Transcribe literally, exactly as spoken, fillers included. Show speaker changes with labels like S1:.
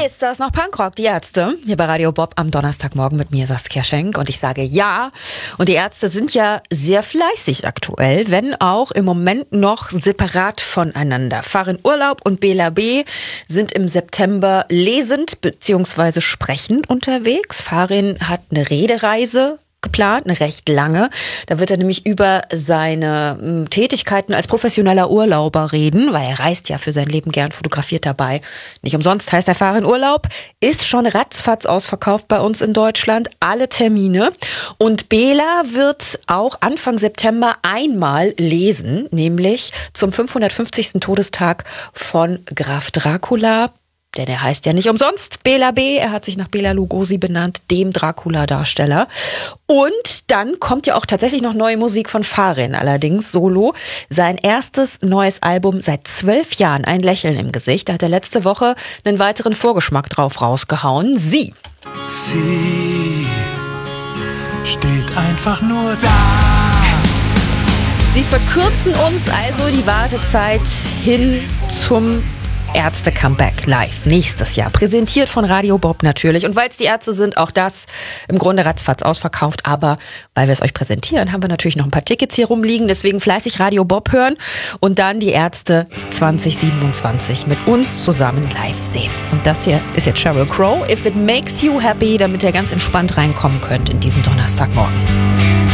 S1: Ist das noch Punkrock, die Ärzte? Hier bei Radio Bob am Donnerstagmorgen mit mir, Saskia Schenk. Und ich sage ja. Und die Ärzte sind ja sehr fleißig aktuell, wenn auch im Moment noch separat voneinander. Farin Urlaub und Bela B. sind im September lesend bzw. sprechend unterwegs. Farin hat eine Redereise geplant, eine recht lange. Da wird er nämlich über seine m, Tätigkeiten als professioneller Urlauber reden, weil er reist ja für sein Leben gern, fotografiert dabei. Nicht umsonst heißt der Farin Urlaub, ist schon ratzfatz ausverkauft bei uns in Deutschland, alle Termine. Und Bela wird auch Anfang September einmal lesen, nämlich zum fünfhundertfünfzigsten Todestag von Graf Dracula. Denn er heißt ja nicht umsonst Bela B. Er hat sich nach Bela Lugosi benannt, dem Dracula-Darsteller. Und dann kommt ja auch tatsächlich noch neue Musik von Farin, allerdings solo. Sein erstes neues Album seit zwölf Jahren, Ein Lächeln im Gesicht. Da hat er letzte Woche einen weiteren Vorgeschmack drauf rausgehauen. Sie.
S2: Sie steht einfach nur da.
S1: Sie verkürzen uns also die Wartezeit hin zum Ärzte-Comeback live nächstes Jahr. Präsentiert von Radio Bob natürlich. Und weil es die Ärzte sind, auch das im Grunde ratzfatz ausverkauft. Aber weil wir es euch präsentieren, haben wir natürlich noch ein paar Tickets hier rumliegen. Deswegen fleißig Radio Bob hören und dann die Ärzte zwanzig siebenundzwanzig mit uns zusammen live sehen. Und das hier ist jetzt Sheryl Crow. If it makes you happy, damit ihr ganz entspannt reinkommen könnt in diesen Donnerstagmorgen.